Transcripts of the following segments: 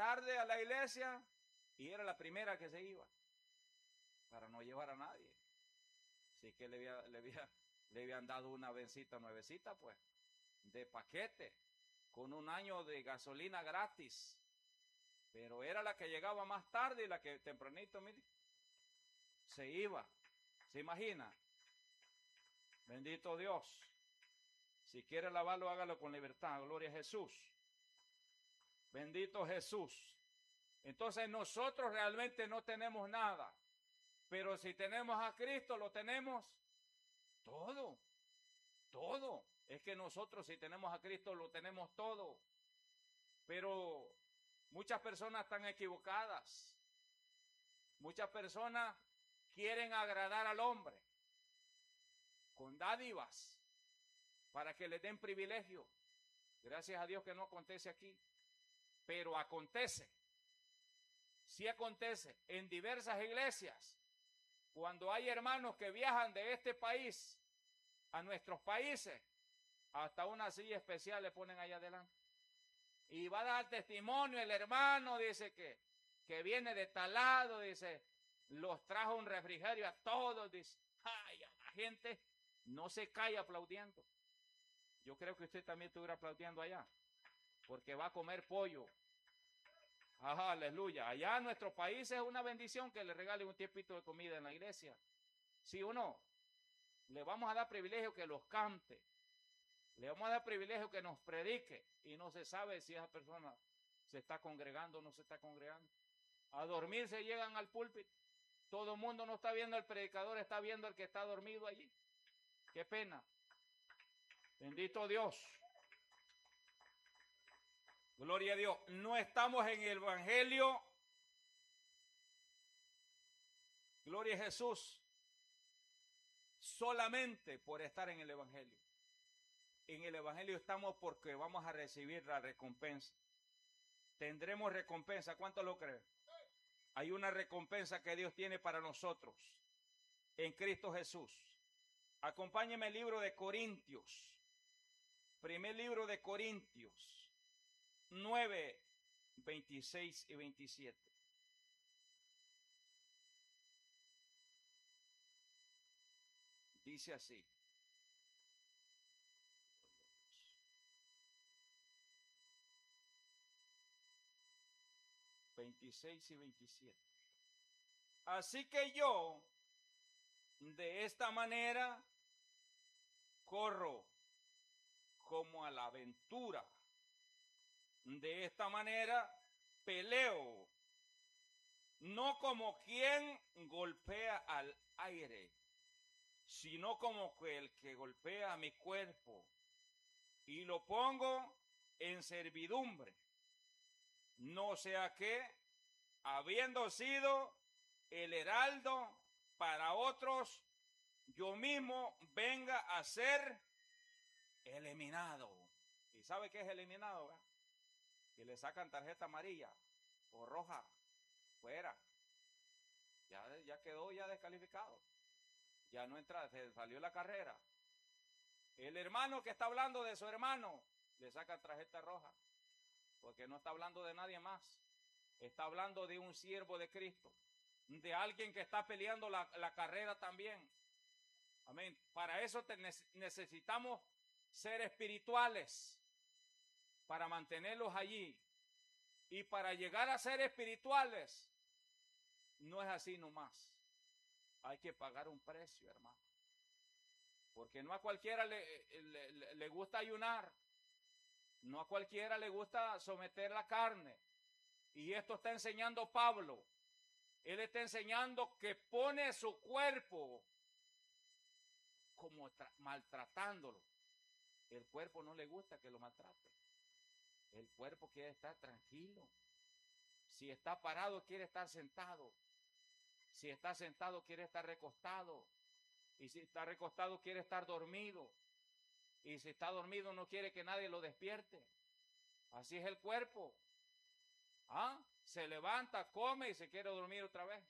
tarde a la iglesia y era la primera que se iba para no llevar a nadie. Así que le habían dado una vencita nuevecita, pues, de paquete, con un año de gasolina gratis. Pero era la que llegaba más tarde y la que tempranito, mire, se iba. ¿Se imagina? Bendito Dios. Si quiere lavarlo, hágalo con libertad. Gloria a Jesús. Bendito Jesús. Entonces nosotros realmente no tenemos nada. Pero si tenemos a Cristo, lo tenemos todo. Todo. Es que nosotros si tenemos a Cristo, lo tenemos todo. Pero muchas personas están equivocadas. Muchas personas quieren agradar al hombre con dádivas para que les den privilegio. Gracias a Dios que no acontece aquí. Pero acontece. Sí acontece en diversas iglesias. Cuando hay hermanos que viajan de este país a nuestros países, hasta una silla especial le ponen allá adelante. Y va a dar testimonio el hermano, dice que viene de tal lado, dice, los trajo un refrigerio a todos, dice. Ay, la gente no se calla aplaudiendo. Yo creo que usted también estuviera aplaudiendo allá, porque va a comer pollo. Ajá, aleluya. Allá en nuestro país es una bendición que le regalen un tiempito de comida en la iglesia. ¿Sí o no? Le vamos a dar privilegio que los cante. Le vamos a dar privilegio que nos predique. Y no se sabe si esa persona se está congregando o no se está congregando. A dormir se llegan al púlpito. Todo el mundo no está viendo al predicador, está viendo al que está dormido allí. Qué pena. Bendito Dios. Gloria a Dios. No estamos en el evangelio. Gloria a Jesús. Solamente por estar en el evangelio. En el evangelio estamos porque vamos a recibir la recompensa. Tendremos recompensa. ¿Cuánto lo creen? Hay una recompensa que Dios tiene para nosotros en Cristo Jesús. Acompáñeme el libro de Corintios. Primer libro de Corintios 9, 26 y 27. Dice así. 26 y 27. Así que yo, de esta manera, corro como a la aventura. De esta manera, peleo, no como quien golpea al aire, sino como el que golpea a mi cuerpo y lo pongo en servidumbre. No sea que, habiendo sido el heraldo para otros, yo mismo venga a ser eliminado. ¿Y sabe qué es eliminado? ¿Verdad? Que le sacan tarjeta amarilla o roja, fuera. Ya quedó ya descalificado. Ya no entra, se salió la carrera. El hermano que está hablando de su hermano, le sacan tarjeta roja. Porque no está hablando de nadie más. Está hablando de un siervo de Cristo. De alguien que está peleando la carrera también. Amén. Para eso necesitamos ser espirituales. Para mantenerlos allí. Y para llegar a ser espirituales, no es así nomás. Hay que pagar un precio, hermano. Porque no a cualquiera le gusta ayunar. No a cualquiera le gusta someter la carne. Y esto está enseñando Pablo. Él está enseñando que pone su cuerpo como maltratándolo. El cuerpo no le gusta que lo maltrate. El cuerpo quiere estar tranquilo. Si está parado, quiere estar sentado. Si está sentado, quiere estar recostado. Y si está recostado, quiere estar dormido. Y si está dormido, no quiere que nadie lo despierte. Así es el cuerpo. ¿Ah? Se levanta, come y se quiere dormir otra vez.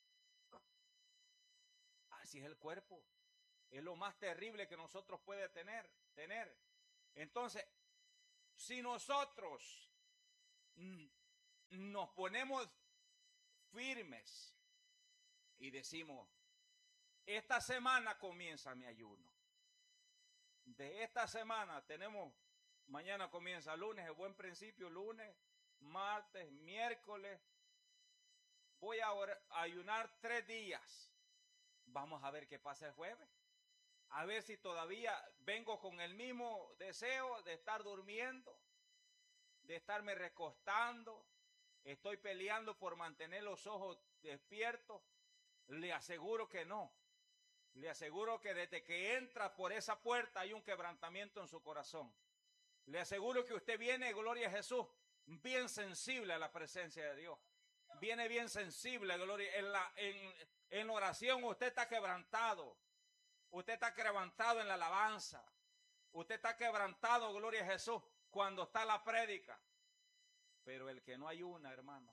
Así es el cuerpo. Es lo más terrible que nosotros puede tener. Entonces, si nosotros nos ponemos firmes y decimos, esta semana comienza mi ayuno. De esta semana mañana comienza lunes, el buen principio, lunes, martes, miércoles. Voy a ayunar 3 días. Vamos a ver qué pasa el jueves. A ver si todavía vengo con el mismo deseo de estar durmiendo, de estarme recostando. Estoy peleando por mantener los ojos despiertos. Le aseguro que no. Le aseguro que desde que entra por esa puerta hay un quebrantamiento en su corazón. Le aseguro que usted viene, gloria a Jesús, bien sensible a la presencia de Dios. Viene bien sensible, gloria. En oración usted está quebrantado. Usted está quebrantado en la alabanza. Usted está quebrantado, gloria a Jesús, cuando está la prédica. Pero el que no ayuna, hermano,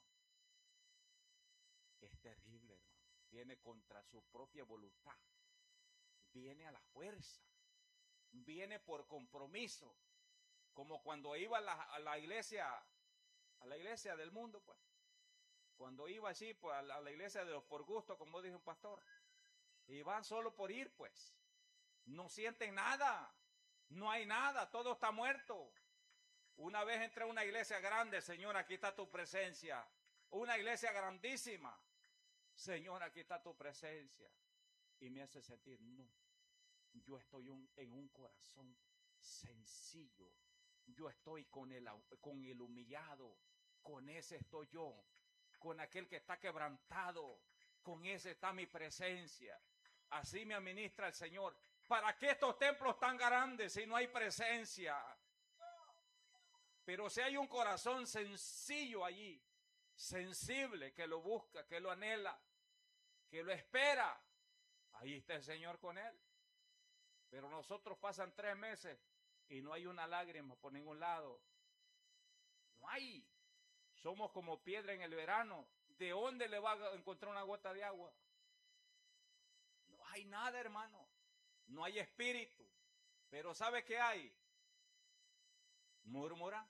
es terrible, hermano. Viene contra su propia voluntad. Viene a la fuerza. Viene por compromiso. Como cuando iba a la iglesia del mundo, pues. Cuando iba así, pues, a la iglesia de los por gusto, como dijo un pastor. Y van solo por ir, pues. No sienten nada. No hay nada. Todo está muerto. Una vez entré a una iglesia grande. Señor, aquí está tu presencia. Una iglesia grandísima. Señor, aquí está tu presencia. Y me hace sentir, no. Yo estoy en un corazón sencillo. Yo estoy con el humillado. Con ese estoy yo. Con aquel que está quebrantado. Con ese está mi presencia. Así me administra el Señor. ¿Para qué estos templos tan grandes si no hay presencia? Pero si hay un corazón sencillo allí, sensible, que lo busca, que lo anhela, que lo espera, ahí está el Señor con él. Pero nosotros pasan 3 meses y no hay una lágrima por ningún lado. No hay. Somos como piedra en el verano. ¿De dónde le va a encontrar una gota de agua? No hay nada, hermano. No hay espíritu. Pero ¿sabe qué hay? Murmura.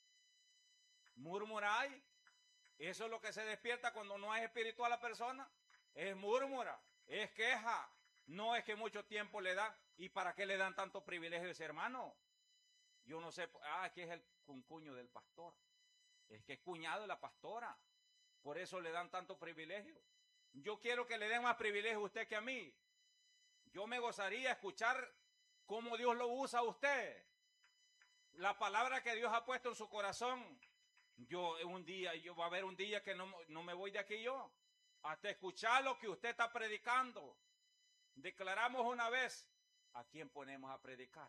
Murmura hay. Eso es lo que se despierta cuando no es espiritual la persona. Es murmura. Es queja. No es que mucho tiempo le da. ¿Y para qué le dan tantos privilegios a ese hermano? Yo no sé. Aquí es el cuncuño del pastor. Es que es cuñado de la pastora. Por eso le dan tanto privilegio. Yo quiero que le den más privilegio a usted que a mí. Yo me gozaría escuchar cómo Dios lo usa a usted. La palabra que Dios ha puesto en su corazón. Va a haber un día que no me voy de aquí yo. Hasta escuchar lo que usted está predicando. Declaramos una vez. ¿A quién ponemos a predicar?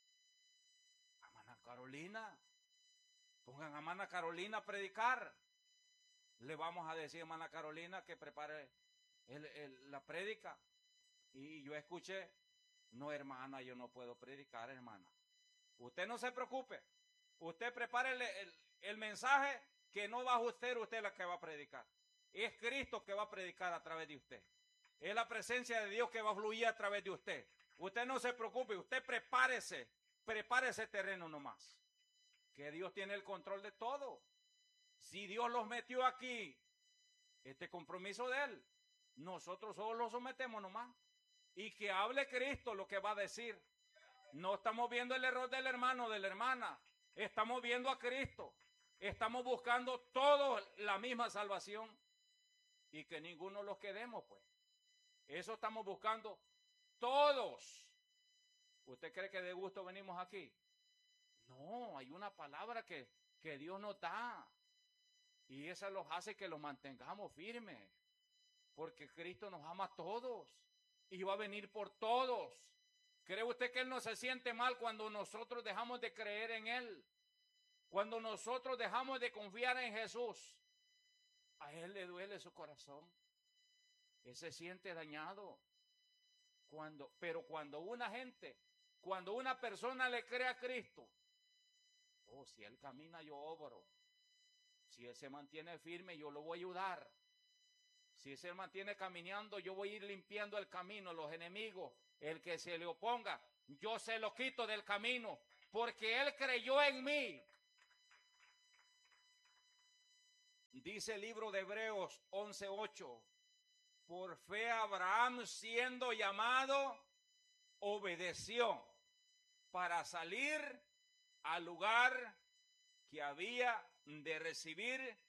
A Mana Carolina. Pongan a Mana Carolina a predicar. Le vamos a decir a Mana Carolina que prepare la prédica. Y yo escuché, no, hermana, yo no puedo predicar, hermana. Usted no se preocupe. Usted prepare el mensaje que no va a usted la que va a predicar. Es Cristo que va a predicar a través de usted. Es la presencia de Dios que va a fluir a través de usted. Usted no se preocupe, usted prepare ese terreno nomás. Que Dios tiene el control de todo. Si Dios los metió aquí, este compromiso de Él, nosotros solo lo sometemos nomás. Y que hable Cristo lo que va a decir. No estamos viendo el error del hermano o de la hermana. Estamos viendo a Cristo. Estamos buscando todos la misma salvación. Y que ninguno los quedemos, pues. Eso estamos buscando todos. ¿Usted cree que de gusto venimos aquí? No, hay una palabra que Dios nos da. Y esa los hace que los mantengamos firmes. Porque Cristo nos ama a todos. Y va a venir por todos. ¿Cree usted que Él no se siente mal cuando nosotros dejamos de creer en Él? Cuando nosotros dejamos de confiar en Jesús. A Él le duele su corazón. Él se siente dañado. Pero cuando una persona le cree a Cristo, si Él camina, yo obro. Si Él se mantiene firme, yo lo voy a ayudar. Si Él se mantiene caminando, yo voy a ir limpiando el camino, los enemigos. El que se le oponga, yo se lo quito del camino, porque Él creyó en mí. Dice el libro de Hebreos 11:8, por fe Abraham, siendo llamado, obedeció para salir al lugar que había de recibir